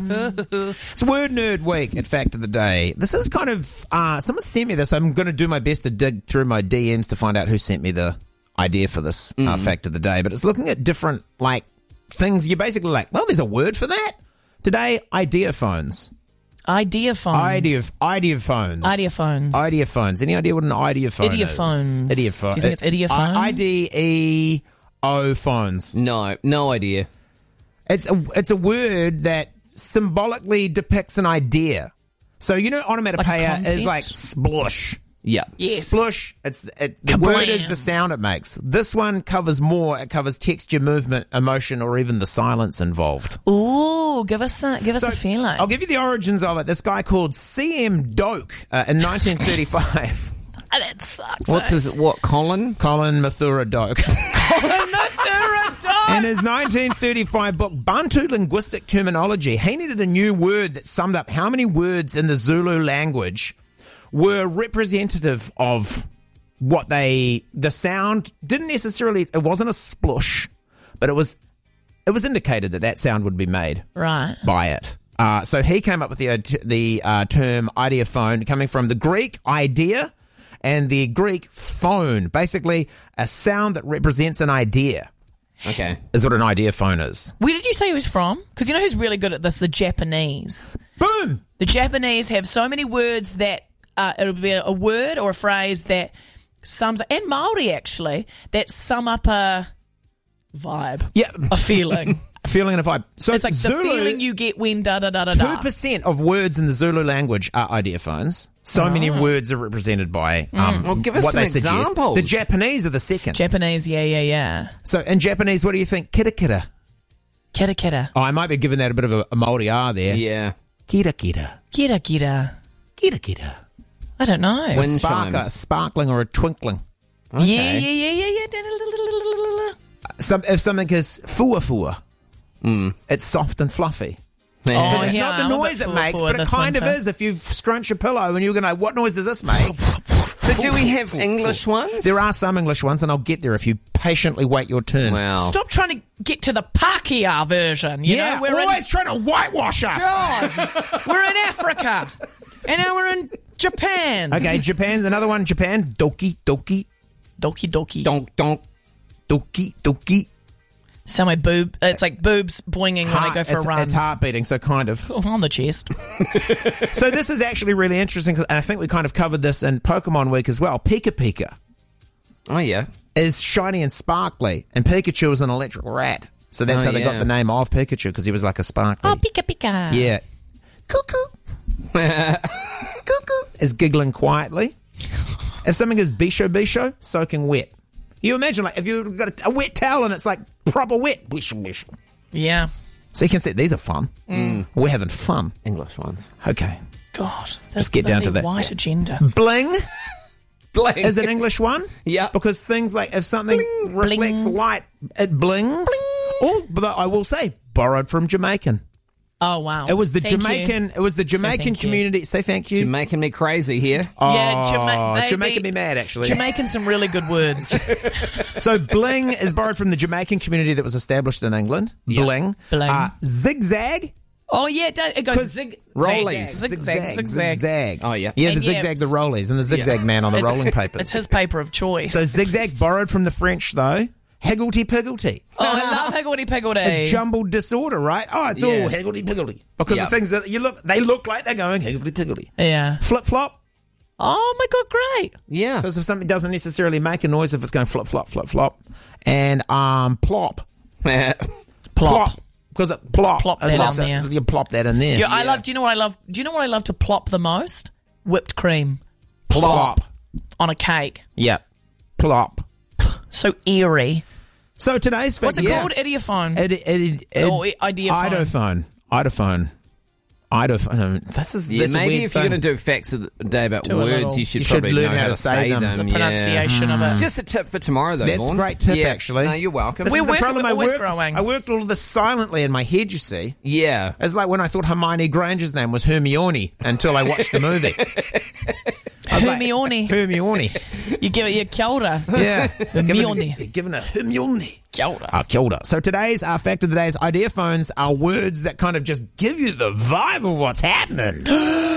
It's Word Nerd Week at Fact of the Day. This is kind of, someone sent me this. I'm going to do my best to dig through my DMs to find out who sent me the idea for this Fact of the Day. But it's looking at different, things. You're basically like, well, there's a word for that. Today, idea phones. Idea phones. Idea phones. Idea phones. Idea phones. Any idea what an idea phone is? Ideophones. Ideophone. Do you think it's ideophone? IDEO phones. No idea. It's a word that symbolically depicts an idea. So onomatopoeia is like splush. Yeah. Yes. Splush. The word is the sound it makes. This one covers more. It covers texture, movement, emotion, or even the silence involved. Ooh, give us a feeling. I'll give you the origins of it. This guy called C.M. Doak in 1935. That sucks. Colin? Colin Mathura Doak. Colin Mathura Doak. In his 1935 book, Bantu Linguistic Terminology, he needed a new word that summed up how many words in the Zulu language were representative of what the sound didn't necessarily, it wasn't a splush, but it was indicated that sound would be made by it. So he came up with the term ideophone, coming from the Greek idea and the Greek phone, basically a sound that represents an idea. Okay. Is what an ideophone is. Where did you say he was from? Because you know who's really good at this? The Japanese. Boom! The Japanese have so many words that it'll be a word or a phrase that sums, and Māori actually, that sum up a vibe. Yeah. A feeling. A feeling and a vibe. So it's like Zulu, the feeling you get when da-da-da-da-da. 2% of words in the Zulu language are ideophones. So many words are represented by Well, give us what some they suggest. examples. The Japanese are the second. Japanese, yeah. So in Japanese, what do you think? Kira kira. Kira kira. Oh, I might be giving that a bit of a Māori R there. Yeah. Kira kira. Kira kira. Kira kira. I don't know. It's a Wind spark, chimes. a sparkling or a twinkling. Okay. Yeah. If something is fua, it's soft and fluffy. Oh, It's yeah, not the I'm a noise bit it makes, for but it this kind of winter. is. If you scrunch a pillow and you're going to, what noise does this make? So do we have English ones? There are some English ones, and I'll get there if you patiently wait your turn. Wow. Stop trying to get to the Pākehā version. You know, we're always trying to whitewash us. God, we're in Africa, and now we're in Japan. Okay, Japan. Another one. Japan. Doki, doki, Doki doki. Donk, donk. doki, doki. So my boob, it's like boobs boinging when I go for a run. It's heart beating, so kind of. On the chest. So this is actually really interesting, and I think we kind of covered this in Pokemon Week as well. Pika Pika Oh, yeah. is shiny and sparkly, and Pikachu is an electric rat. So that's how they got the name of Pikachu, because he was like a sparkly. Oh, pika pika. Yeah. Cuckoo. Cuckoo is giggling quietly. If something is bisho, soaking wet. You imagine, like, if you've got a wet towel and it's like proper wet. Bisho. Yeah. So you can see these are fun. We're having fun. English ones. Okay. God. Let's get down to that. White agenda. Bling Bling. is an English one. Yeah. Because things like if something reflects light, it blings. Or, but I will say, borrowed from Jamaican. Oh, wow. It was the Thank Jamaican. you. It was the Jamaican thank you. community. Say thank you. You're making me crazy here. Yeah, Jamaican me mad, actually. Jamaican some really good words. So bling is borrowed from the Jamaican community that was established in England. Bling. Bling. Zigzag. Oh, yeah, it goes zig. Rollies. Zigzag. Oh, yeah. Yeah, the And zigzag, the rollies, and the zigzag man on the It's- rolling papers. It's his paper of choice. So zigzag borrowed from the French, though. Higgledy-piggledy. Oh, I love higgledy-piggledy. It's jumbled disorder, right? Oh, it's all higgledy-piggledy. Because Yeah. the things that they look like they're going higgledy-piggledy. Yeah. Flip-flop. Oh, my God, great. Yeah. Because if something doesn't necessarily make a noise, if it's going flip-flop, flip-flop. And plop. Plop. Because it plop. plop that It locks in it. there. You plop that in there. Yeah, I love, do you know what I love? Do you know what I love to plop the most? Whipped cream Plop. on a cake. Yep. Plop. So eerie. So today's What's it fact- called? Idiophone. Ideophone. Idophone. This is Yeah, that's a maybe weird if you're thing. going to do facts of the day about Do a words, little. you should You should probably learn know how to say them. The pronunciation of it. Just a tip for tomorrow, though, That's a Vaughan. great tip, Yeah. actually. No, you're welcome. This We're is the working- problem. we're I always worked, growing. I worked all of this silently in my head, you see. Yeah. It's like when I thought Hermione Granger's name was Hermione until I watched the movie. Hermione. Hermione. You give it your kia ora. Yeah. Hermione. You're giving a Hermione. Kia ora. Kia ora. So today's fact of the day is idea phones are words that kind of just give you the vibe of what's happening.